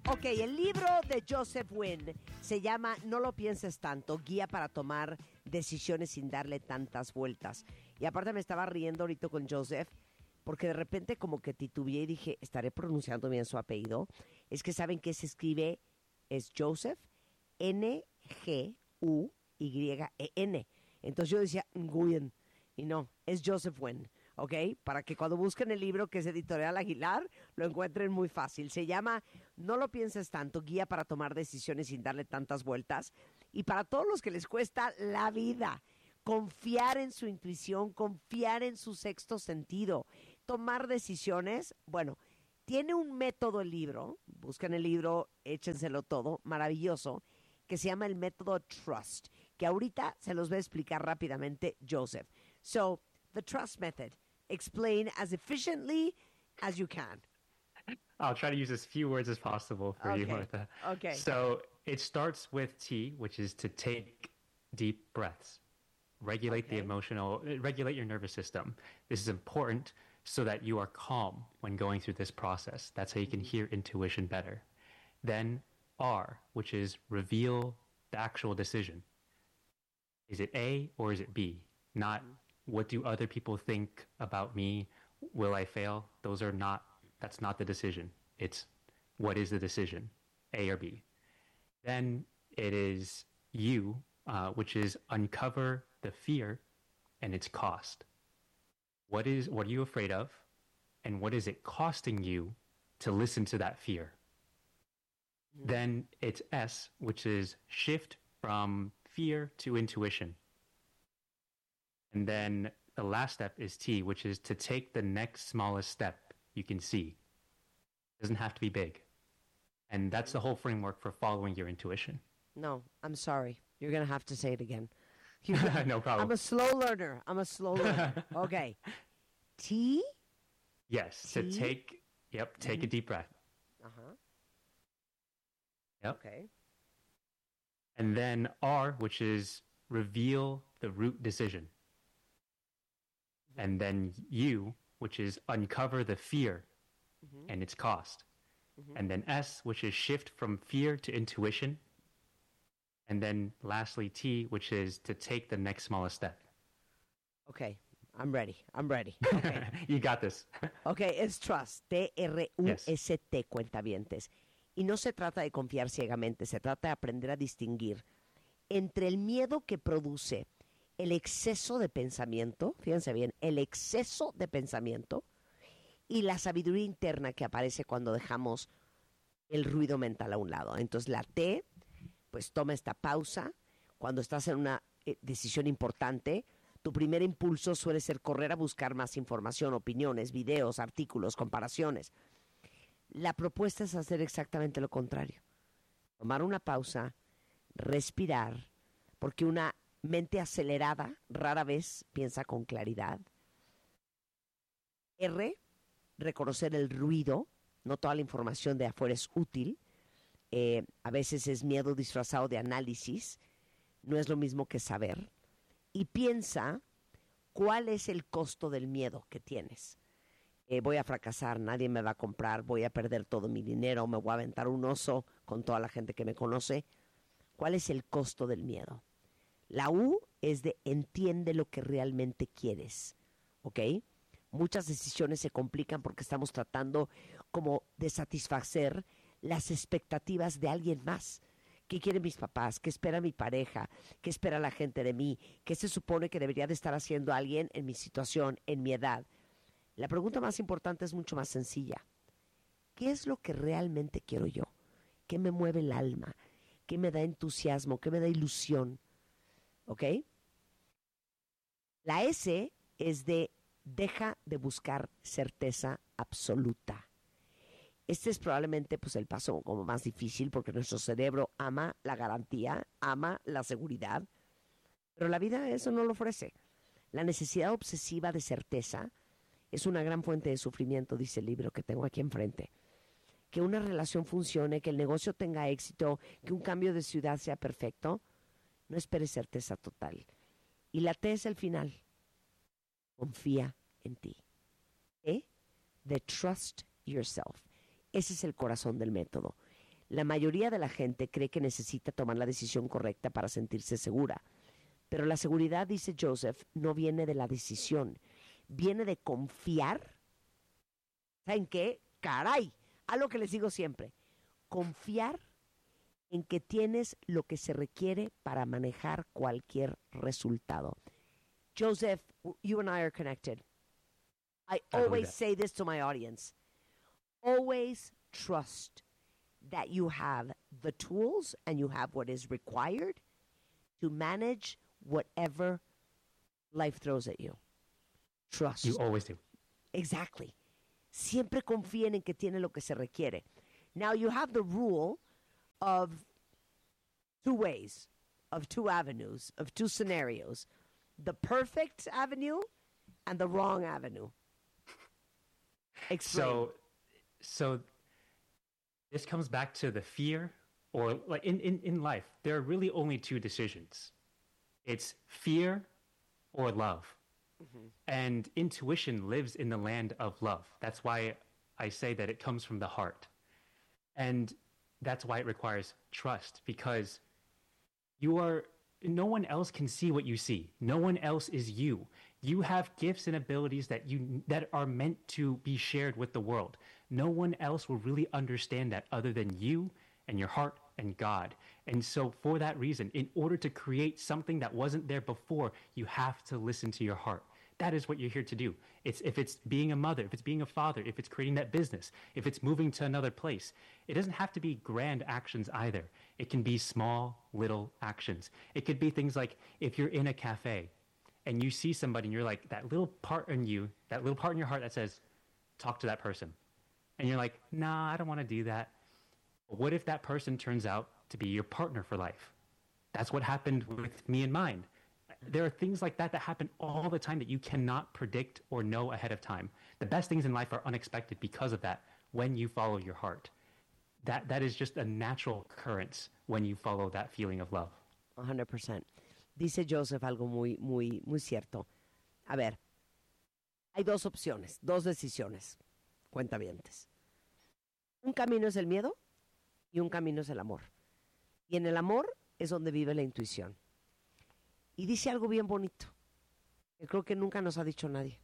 Ok, el libro de Joseph Wynn se llama No lo pienses tanto, guía para tomar decisiones sin darle tantas vueltas. Y aparte me estaba riendo ahorita con Joseph, porque de repente como que titubeé y dije, ¿estaré pronunciando bien su apellido? Es que saben que se escribe, es Joseph, N-G-U-Y-E-N. Entonces yo decía, Nguyen, y no, es Joseph Wynn. ¿Ok? Para que cuando busquen el libro que es Editorial Aguilar, lo encuentren muy fácil. Se llama No lo pienses tanto, guía para tomar decisiones sin darle tantas vueltas. Y para todos los que les cuesta la vida, confiar en su intuición, confiar en su sexto sentido, tomar decisiones, bueno, tiene un método el libro, busquen el libro, échenselo todo, maravilloso, que se llama el método Trust, que ahorita se los voy a explicar rápidamente Joseph. So, the Trust Method. Explain as efficiently as you can. I'll try to use as few words as possible for you, Martha. Okay. So it starts with T, which is to take deep breaths. Regulate regulate your nervous system. This is important so that you are calm when going through this process. That's how you can hear intuition better. Then R, which is reveal the actual decision. Is it A or is it B? Not what do other people think about me? Will I fail? That's not the decision. It's what is the decision, A or B? Then it is U, which is uncover the fear and its cost. What are you afraid of? And what is it costing you to listen to that fear? Then it's S, which is shift from fear to intuition. And then the last step is T, which is to take the next smallest step you can see. It doesn't have to be big. And that's the whole framework for following your intuition. No, I'm sorry. You're going to have to say it again. No problem. I'm a slow learner. Okay. T? Yes. T? To take a deep breath. Uh-huh. Yep. Okay. And then R, which is reveal the root decision. And then U, which is uncover the fear and its cost. And then S, which is shift from fear to intuition. And then lastly, T, which is to take the next smallest step. Okay, I'm ready. Okay. You got this. Okay, es Trust, T-R-U-S-T, cuentavientes. Y no se trata de confiar ciegamente, se trata de aprender a distinguir entre el miedo que produce el exceso de pensamiento, fíjense bien, el exceso de pensamiento y la sabiduría interna que aparece cuando dejamos el ruido mental a un lado. Entonces la T, pues toma esta pausa. Cuando estás en una decisión importante, tu primer impulso suele ser correr a buscar más información, opiniones, videos, artículos, comparaciones. La propuesta es hacer exactamente lo contrario. Tomar una pausa, respirar, porque una mente acelerada rara vez piensa con claridad. R, reconocer el ruido. No toda la información de afuera es útil. A veces es miedo disfrazado de análisis. No es lo mismo que saber. Y piensa cuál es el costo del miedo que tienes. Voy a fracasar, nadie me va a comprar, voy a perder todo mi dinero, me voy a aventar un oso con toda la gente que me conoce. ¿Cuál es el costo del miedo? La U es de entiende lo que realmente quieres, ¿ok? Muchas decisiones se complican porque estamos tratando como de satisfacer las expectativas de alguien más. ¿Qué quieren mis papás? ¿Qué espera mi pareja? ¿Qué espera la gente de mí? ¿Qué se supone que debería de estar haciendo alguien en mi situación, en mi edad? La pregunta más importante es mucho más sencilla. ¿Qué es lo que realmente quiero yo? ¿Qué me mueve el alma? ¿Qué me da entusiasmo? ¿Qué me da ilusión? ¿Ok? La S es de deja de buscar certeza absoluta. Este es probablemente pues el paso como más difícil porque nuestro cerebro ama la garantía, ama la seguridad, pero la vida eso no lo ofrece. La necesidad obsesiva de certeza es una gran fuente de sufrimiento, dice el libro que tengo aquí enfrente. Que una relación funcione, que el negocio tenga éxito, que un cambio de ciudad sea perfecto, no esperes certeza total. Y la T es el final. Confía en ti. De trust yourself. Ese es el corazón del método. La mayoría de la gente cree que necesita tomar la decisión correcta para sentirse segura. Pero la seguridad, dice Joseph, no viene de la decisión. Viene de confiar. ¿Saben qué? ¡Caray! Algo que les digo siempre. Confiar en que tienes lo que se requiere para manejar cualquier resultado. Joseph, you and I are connected. I always say this to my audience. Always trust that you have the tools and you have what is required to manage whatever life throws at you. Trust. You always do. Exactly. Siempre confíen en que tiene lo que se requiere. Now you have the rule of two ways, of two avenues, of two scenarios. The perfect avenue and the wrong avenue. Explain. So this comes back to the fear, or like in life, there are really only two decisions. It's fear or love. Mm-hmm. And intuition lives in the land of love. That's why I say that it comes from the heart. And that's why it requires trust, because no one else can see what you see. No one else is you. You have gifts and abilities that are meant to be shared with the world. No one else will really understand that other than you and your heart and God. And so for that reason, in order to create something that wasn't there before, you have to listen to your heart. That is what you're here to do. If it's being a mother, if it's being a father, if it's creating that business, if it's moving to another place, it doesn't have to be grand actions either. It can be small, little actions. It could be things like if you're in a cafe and you see somebody and you're like, that little part in you, that little part in your heart that says, talk to that person. And you're like, nah, I don't want to do that. But what if that person turns out to be your partner for life? That's what happened with me and mine. There are things like that happen all the time that you cannot predict or know ahead of time. The best things in life are unexpected because of that when you follow your heart. That is just a natural occurrence when you follow that feeling of love. 100%. Dice Joseph algo muy, muy, muy cierto. A ver, hay dos opciones, dos decisiones, cuentavientes. Un camino es el miedo y un camino es el amor. Y en el amor es donde vive la intuición. Y dice algo bien bonito, que creo que nunca nos ha dicho nadie.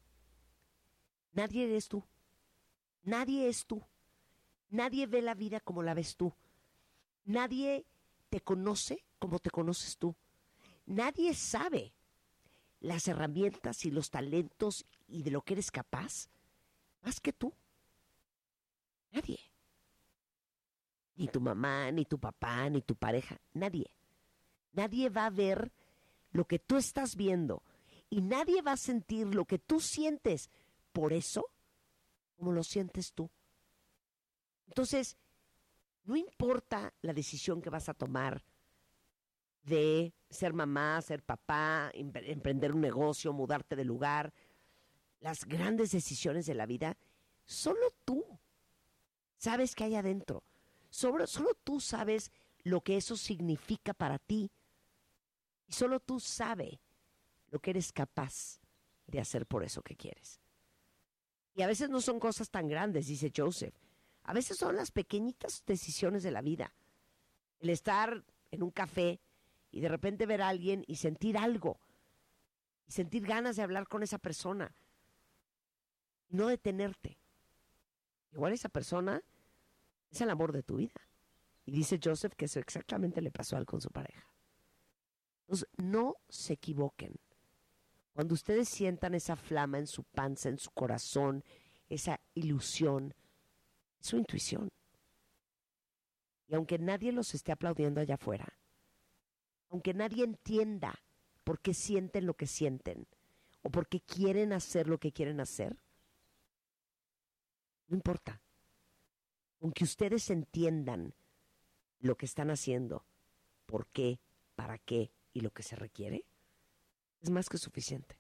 Nadie eres tú. Nadie es tú. Nadie ve la vida como la ves tú. Nadie te conoce como te conoces tú. Nadie sabe las herramientas y los talentos y de lo que eres capaz más que tú. Nadie. Ni tu mamá, ni tu papá, ni tu pareja. Nadie. Nadie va a ver lo que tú estás viendo y nadie va a sentir lo que tú sientes. Por eso, como lo sientes tú. Entonces, no importa la decisión que vas a tomar de ser mamá, ser papá, emprender un negocio, mudarte de lugar, las grandes decisiones de la vida, solo tú sabes qué hay adentro. Solo tú sabes lo que eso significa para ti. Y solo tú sabes lo que eres capaz de hacer por eso que quieres. Y a veces no son cosas tan grandes, dice Joseph. A veces son las pequeñitas decisiones de la vida. El estar en un café y de repente ver a alguien y sentir algo. Y sentir ganas de hablar con esa persona. Y no detenerte. Igual esa persona es el amor de tu vida. Y dice Joseph que eso exactamente le pasó a él con su pareja. Entonces, no se equivoquen. Cuando ustedes sientan esa flama en su panza, en su corazón, esa ilusión, es su intuición. Y aunque nadie los esté aplaudiendo allá afuera, aunque nadie entienda por qué sienten lo que sienten, o por qué quieren hacer lo que quieren hacer, no importa. Aunque ustedes entiendan lo que están haciendo, por qué, para qué y lo que se requiere, es más que suficiente.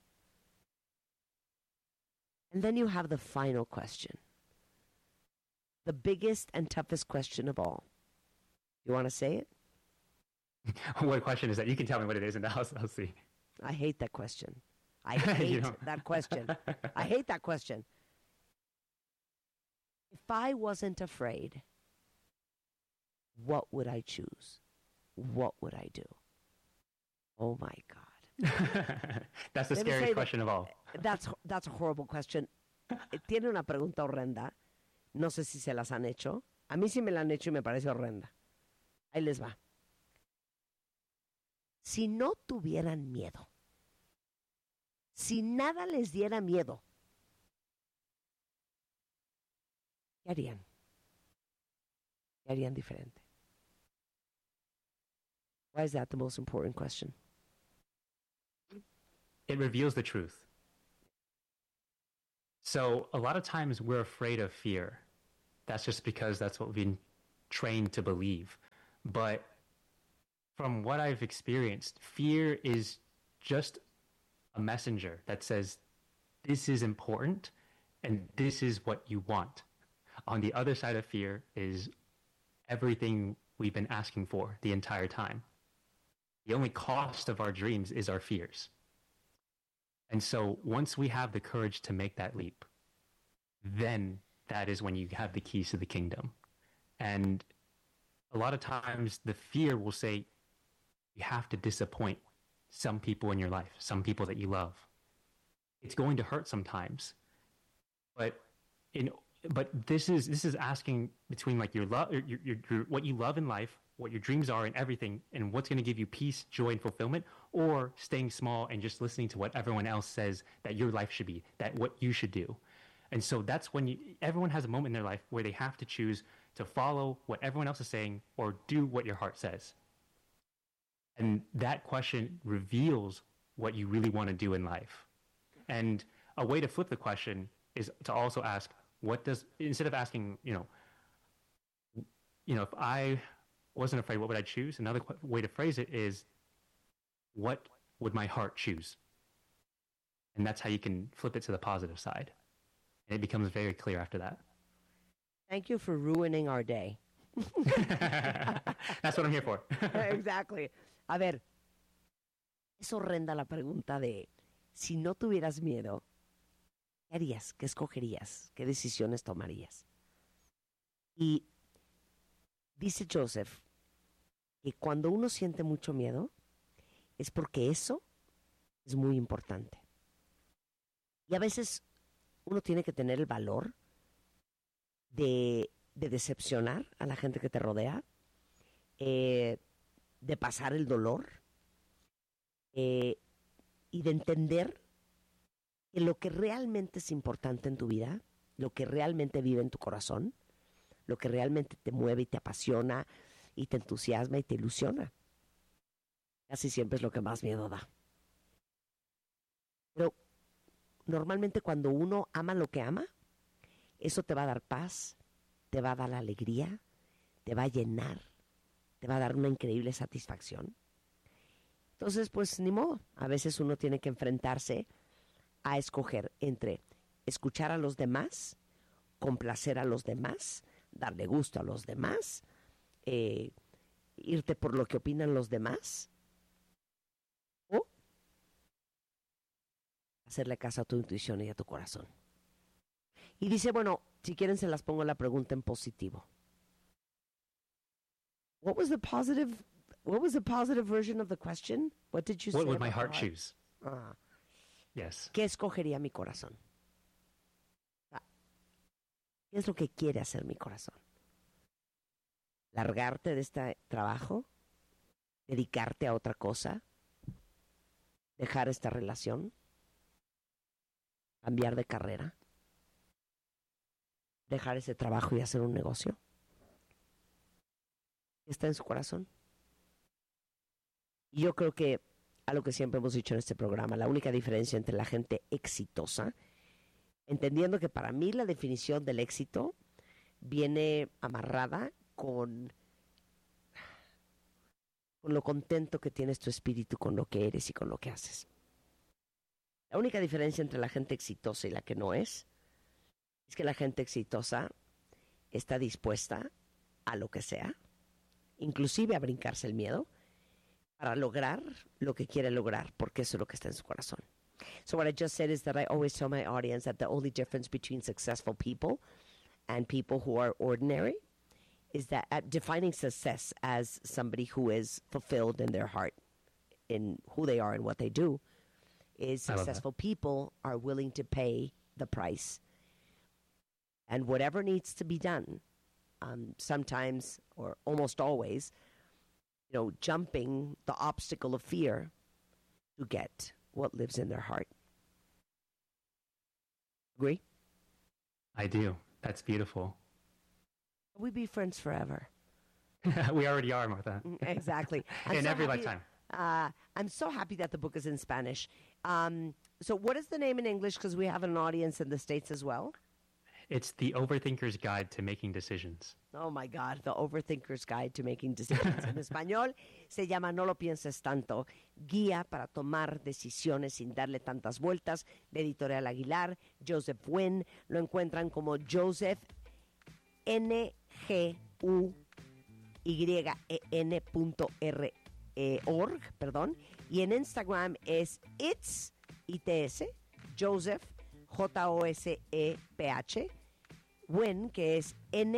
And then you have the final question. The biggest and toughest question of all. You want to say it? What question is that? You can tell me what it is and I'll see. I hate that question. I hate that question. I hate that question. If I wasn't afraid what would I choose? What would I do? Oh my God. That's the Let me scariest say question of all. That's a horrible question. Tiene una pregunta horrenda. No sé si se las han hecho. A mí sí me la han hecho y me parece horrenda. Ahí les va. Si no tuvieran miedo, si nada les diera miedo, ¿qué harían? ¿Qué harían diferente? Why is that the most important question? It reveals the truth. So a lot of times we're afraid of fear. That's just because that's what we've been trained to believe. But from what I've experienced, fear is just a messenger that says, this is important and this is what you want. On the other side of fear is everything we've been asking for the entire time. The only cost of our dreams is our fears. And so once we have the courage to make that leap, then that is when you have the keys to the kingdom. And a lot of times the fear will say, you have to disappoint some people in your life, some people that you love. It's going to hurt sometimes. But this is asking between like your love, your what you love in life, what your dreams are and everything, and what's going to give you peace, joy, and fulfillment, or staying small and just listening to what everyone else says that your life should be, that what you should do. And so that's when everyone has a moment in their life where they have to choose to follow what everyone else is saying or do what your heart says. And that question reveals what you really want to do in life. And a way to flip the question is to also ask, instead of asking, if I wasn't afraid, what would I choose? Another way to phrase it is, what would my heart choose? And that's how you can flip it to the positive side. And it becomes very clear after that. Thank you for ruining our day. That's what I'm here for. Exactly. A ver, es horrenda la pregunta de, si no tuvieras miedo, ¿qué harías? ¿Qué escogerías? ¿Qué decisiones tomarías? Y dice Joseph que cuando uno siente mucho miedo es porque eso es muy importante. Y a veces uno tiene que tener el valor de decepcionar a la gente que te rodea, de pasar el dolor y de entender que lo que realmente es importante en tu vida, lo que realmente vive en tu corazón, lo que realmente te mueve y te apasiona y te entusiasma y te ilusiona, casi siempre es lo que más miedo da. Pero normalmente cuando uno ama lo que ama, eso te va a dar paz, te va a dar alegría, te va a llenar, te va a dar una increíble satisfacción. Entonces, pues ni modo, a veces uno tiene que enfrentarse a escoger entre escuchar a los demás, complacer a los demás, darle gusto a los demás, irte por lo que opinan los demás, o hacerle caso a tu intuición y a tu corazón. Y dice, bueno, si quieren se las pongo la pregunta en positivo. What was the positive version of the question? What did you say? What would my heart choose? Yes. ¿Qué escogería mi corazón? ¿Qué es lo que quiere hacer mi corazón? ¿Largarte de este trabajo? ¿Dedicarte a otra cosa? ¿Dejar esta relación? ¿Cambiar de carrera? ¿Dejar ese trabajo y hacer un negocio? ¿Está en su corazón? Y yo creo que, a lo que siempre hemos dicho en este programa, la única diferencia entre la gente exitosa, entendiendo que para mí la definición del éxito viene amarrada con lo contento que tienes tu espíritu con lo que eres y con lo que haces. La única diferencia entre la gente exitosa y la que no es que la gente exitosa está dispuesta a lo que sea, inclusive a brincarse el miedo, para lograr lo que quiere lograr, porque eso es lo que está en su corazón. So what I just said is that I always tell my audience that the only difference between successful people and people who are ordinary is that defining success as somebody who is fulfilled in their heart, in who they are and what they do, is successful people are willing to pay the price. And whatever needs to be done, sometimes or almost always, jumping the obstacle of fear to get what lives in their heart. Agree? I do. That's beautiful. We'd be friends forever. We already are, Martha. Exactly. In every lifetime. I'm so happy that the book is in Spanish. So what is the name in English? Because we have an audience in the States as well. It's The Overthinker's Guide to Making Decisions. Oh, my God. The Overthinker's Guide to Making Decisions. En español se llama No lo pienses tanto. Guía para tomar decisiones sin darle tantas vueltas. De Editorial Aguilar. Joseph Nguyen. Lo encuentran como Joseph NGUYEN.org, perdón. Y en Instagram es ITS, Joseph, JOSEPH, Nguyen, que es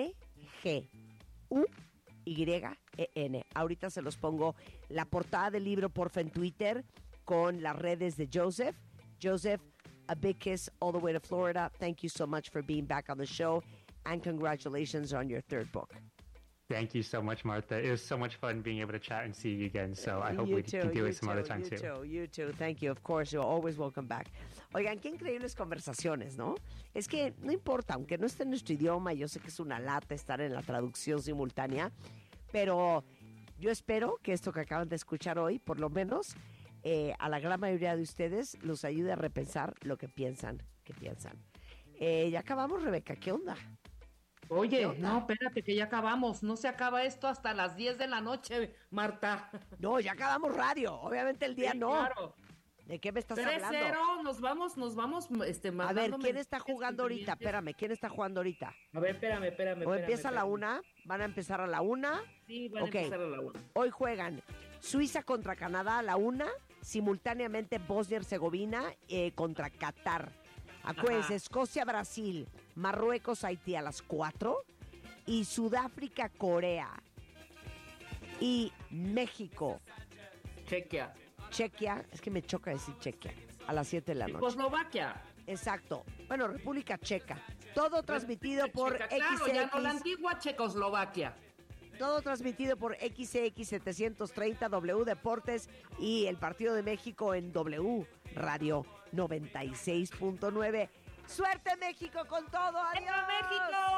NGUYEN. Ahorita se los pongo la portada del libro, porfa, en Twitter, con las redes de Joseph. Joseph, a big kiss all the way to Florida. Thank you so much for being back on the show, and congratulations on your third book. Thank you so much, Martha. It was so much fun being able to chat and see you again. So I hope we can do it some other time too. You too. Thank you. Of course, you're always welcome back. Oigan, qué increíbles conversaciones, ¿no? Es que no importa, aunque no esté en nuestro idioma, yo sé que es una lata estar en la traducción simultánea, pero yo espero que esto que acaban de escuchar hoy, por lo menos, a la gran mayoría de ustedes los ayude a repensar lo que piensan. Ya acabamos, Rebeca. ¿Qué onda? Oye, no, espérate, que ya acabamos. No se acaba esto hasta las 10 de la noche, Marta. No, ya acabamos radio. Obviamente el día sí, no. Claro. ¿De qué me estás hablando? 3-0, nos vamos. A ver, ¿quién está jugando ahorita? Espérame, ¿quién está jugando ahorita? A ver, espérame. ¿O empieza a la 1? ¿Van a empezar a la 1? Sí, van a empezar a la 1. Hoy juegan Suiza contra Canadá a la 1, simultáneamente Bosnia-Herzegovina contra Qatar. Acuérdense, Escocia-Brasil, Marruecos-Haití a las 4 y Sudáfrica-Corea y México. Chequia, es que me choca decir Chequia, a las 7 de la noche. Eslovaquia. Exacto. Bueno, República Checa. Todo transmitido por XX. Claro, ya no la antigua Checoslovaquia. Todo transmitido por XX 730 W Deportes y el Partido de México en W Radio 96.9. ¡Suerte, México, con todo! ¡Adiós! ¡México!